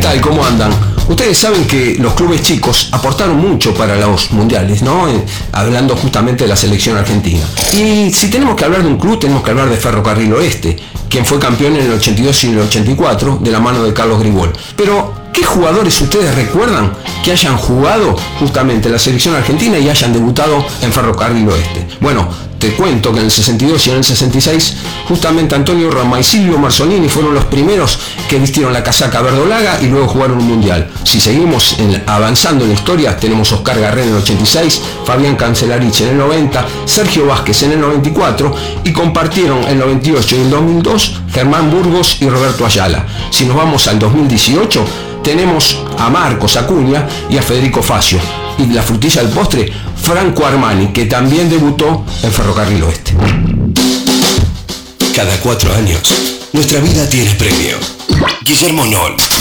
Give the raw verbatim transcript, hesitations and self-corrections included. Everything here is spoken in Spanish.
tal? ¿Cómo andan? Ustedes saben que los clubes chicos aportaron mucho para los mundiales, ¿no? Eh, hablando justamente de la selección argentina. Y si tenemos que hablar de un club, tenemos que hablar de Ferrocarril Oeste, quien fue campeón en el ochenta y dos y en el ochenta y cuatro, de la mano de Carlos Gribol. Pero, ¿qué jugadores ustedes recuerdan que hayan jugado justamente en la selección argentina y hayan debutado en Ferrocarril Oeste? Bueno, te cuento que en el sesenta y dos y en el sesenta y seis, justamente Antonio Rama y Silvio Marzolini fueron los primeros que vistieron la casaca verdolaga y luego jugaron un mundial. Si seguimos en, avanzando en la historia, tenemos Oscar Garré en el ochenta y seis, Fabián Cancelarich en el noventa, Sergio Vázquez en el noventa y cuatro y compartieron el noventa y ocho y el dos mil dos Germán Burgos y Roberto Ayala. Si nos vamos al dos mil dieciocho, tenemos a Marcos Acuña y a Federico Facio. Y la frutilla del postre, Franco Armani, que también debutó en Ferrocarril Oeste. Cada cuatro años, nuestra vida tiene premio. Guillermo Noll.